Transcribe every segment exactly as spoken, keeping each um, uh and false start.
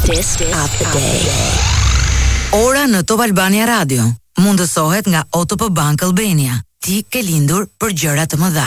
Gist of the day. Ora në Top Albania Radio mundësohet nga O T P Bank Albania. Ti ke lindur për gjëra të mëdha.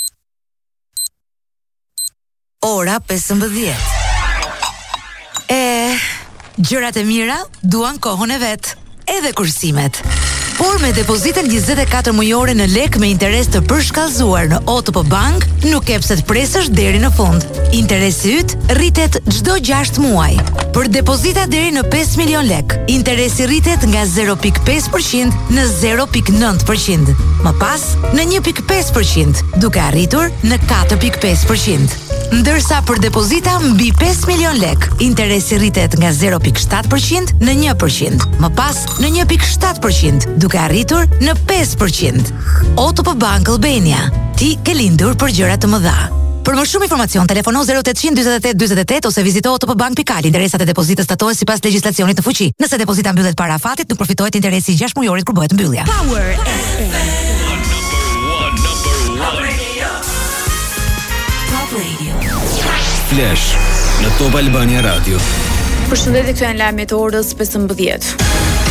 Ora pesëmbëdhjetë. E, gjërat e mira duan kohën e vet, edhe kursimet. Por me depozitën njëzet e katër mujore në lek me interes të përshkallëzuar në O T P Bank, nuk e pse të presësh deri në fund. Interesi yt rritet çdo gjashtë muaj. Për depozita deri në pesë milion lek, interesi rritet nga zero pikë pesë përqind në zero pikë nëntë përqind. Më pas, në një pikë pesë përqind, duke arritur në katër pikë pesë përqind. Ndërsa për depozita mbi pesë milion lek, interesi rritet nga zero pikë shtatë përqind në një përqind. Më pas, në një pikë shtatë përqind, duke arritur në pesë përqind. O T P Bank Albania. Ti ke lindur për gjëra të mëdha. Për më shumë informacion, telefono zero ottanta dyzet e tetë dyzet e tetë ose vizito o t p bank pikal. Interesat e depozitës statohen sipas legjislacionit në fuqi. Nëse depozita mbyllet para afatit, nuk përfitohet interesi i gjashtë mujorit kur bëhet mbyllja. Power F M. Top Radio. Flash në Top Albania Radio. Përshëndetje, këto janë lajmet e orës pesëmbëdhjetë.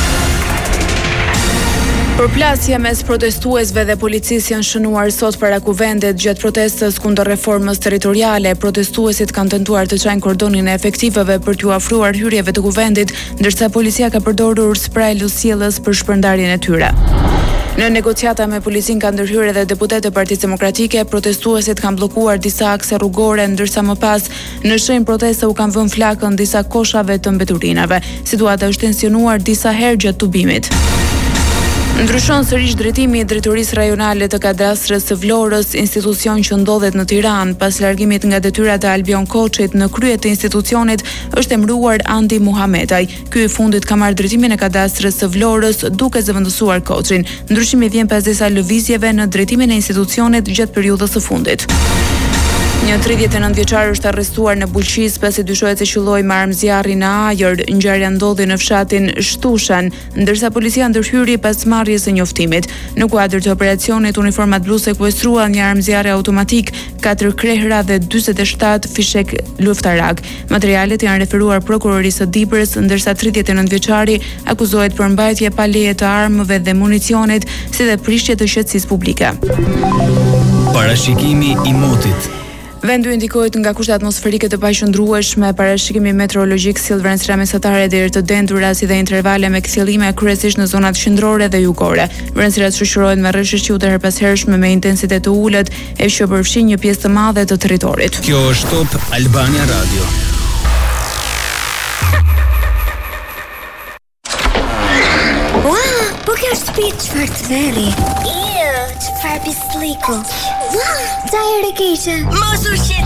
Përplasja mes protestuesve dhe policisë janë shënuar sot para kuvendit gjatë protestës kundër reformës territoriale. Protestuesit kanë tentuar të çajnë kordonin e efektivëve për t'u afruar hyrjeve të kuvendit, ndërsa policia ka përdorur spray lësjellës për shpërndarjen e tyre. Në negociata me policin kanë ndërhyrë edhe deputetë e Partisë Demokratike. Protestuesit kanë bllokuar disa akse rrugore, ndërsa më pas në shenjë proteste u kanë vënë flakën disa koshave të mbeturinave. Situata është tensionuar disa herë gjatë tubimit. Ndryshon sërish drejtimi i Drejtorisë Rajonale të Kadastrës së Vlorës, institucion që ndodhet në Tiranë. Pas largimit nga detyrat e Albion Koçit, në krye të institucionit është emëruar Andi Muhamedaj. Ky i fundit ka marrë drejtimin e Kadastrës së Vlorës duke zëvendësuar Koçin. Ndryshimi vjen pas disa lëvizjeve në drejtimin e institucionit gjatë periudhës së fundit. Një tridhjetë e nëntë vjeçar është arrestuar në Bulqis pasi dyshohet se qelloi me armë zjarri në ajër. Ngjarja ndodhi në fshatin Shtushan, ndërsa policia ndërhyri pas marrjes së njoftimit. Në kuadër të operacionit, uniformat blu sekuestruan një armë zjarri automatik, katër krehra dhe dyzet e shtatë fishek luftarak. Materialet janë referuar prokurorisë së Dibrës, ndërsa tridhjetë e nëntë vjeçari akuzohet për mbajtje pa leje të armëve dhe municionit, si dhe prishje të qetësisë publike. Parashikimi i motit. Vendi indikohet nga kushte atmosferike të paqëndrueshme, parashikimi meteorologjik sill vrenësira mesatare deri të dentura si dhe intervale me kthjellime kryesisht në zonat qendrore dhe jugore. Vrenësirat shoqërohen me rreshtë qiu të herpashershme me intensitet të ulët, e që përfshin një pjesë të madhe të territorit. Kjo është Top Albania Radio. Wow, po kjo është shtëpi çfarë të veri. Iu, çfarë pisliku. Wow, çfarë keqe. Mos u shit